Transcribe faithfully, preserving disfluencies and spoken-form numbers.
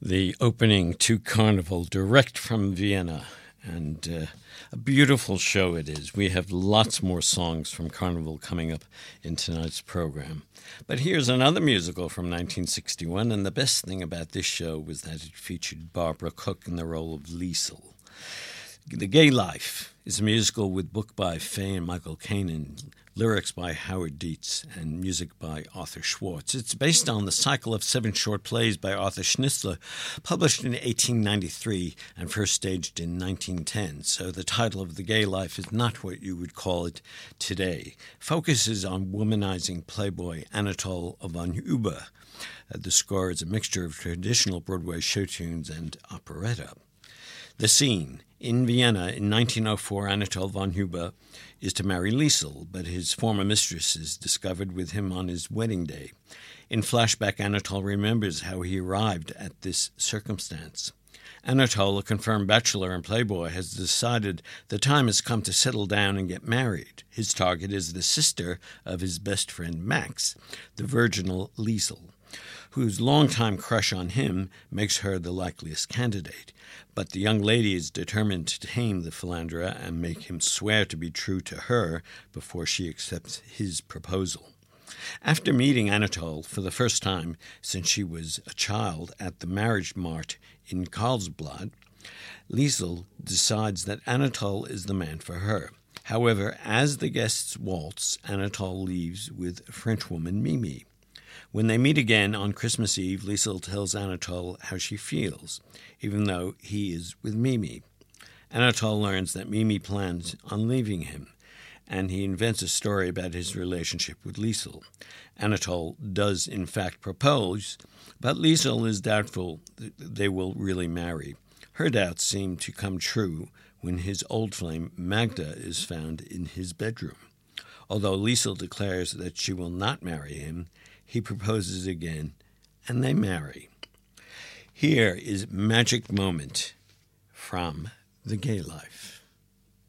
The opening to Carnival direct from Vienna, and uh, a beautiful show it is. We have lots more songs from Carnival coming up in tonight's program. But here's another musical from nineteen sixty-one, and the best thing about this show was that it featured Barbara Cook in the role of Liesl. The Gay Life is a musical with book by Faye and Michael Kanan, lyrics by Howard Dietz, and music by Arthur Schwartz. It's based on the cycle of seven short plays by Arthur Schnitzler, published in eighteen ninety-three and first staged in nineteen ten. So the title of The Gay Life is not what you would call it today. Focuses on womanizing playboy Anatole von Huber. Uh, the score is a mixture of traditional Broadway show tunes and operetta. The scene. In Vienna, in nineteen oh four, Anatole von Huber is to marry Liesl, but his former mistress is discovered with him on his wedding day. In flashback, Anatole remembers how he arrived at this circumstance. Anatole, a confirmed bachelor and playboy, has decided the time has come to settle down and get married. His target is the sister of his best friend Max, the virginal Liesl, whose longtime crush on him makes her the likeliest candidate. But the young lady is determined to tame the philanderer and make him swear to be true to her before she accepts his proposal. After meeting Anatole for the first time since she was a child at the marriage mart in Karlsbad, Liesl decides that Anatole is the man for her. However, as the guests waltz, Anatole leaves with Frenchwoman Mimi. When they meet again on Christmas Eve, Liesl tells Anatole how she feels, even though he is with Mimi. Anatole learns that Mimi plans on leaving him, and he invents a story about his relationship with Liesl. Anatole does, in fact, propose, but Liesl is doubtful that they will really marry. Her doubts seem to come true when his old flame, Magda, is found in his bedroom. Although Liesl declares that she will not marry him, he proposes again, and they marry. Here is Magic Moment from The Gay Life.